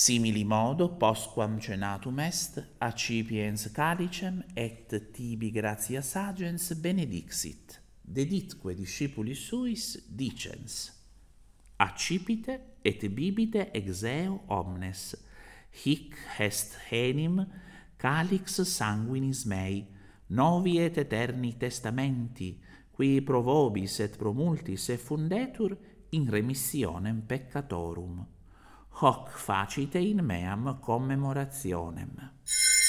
Simili modo, postquam cenatum est, accipiens calicem et tibi gratias agens benedixit, deditque discipulis suis dicens: accipite et bibite ex eo omnes, hic est enim calix sanguinis mei, novi et eterni testamenti, qui pro vobis et pro multis effundetur in remissionem peccatorum. Hoc facite in meam commemorationem.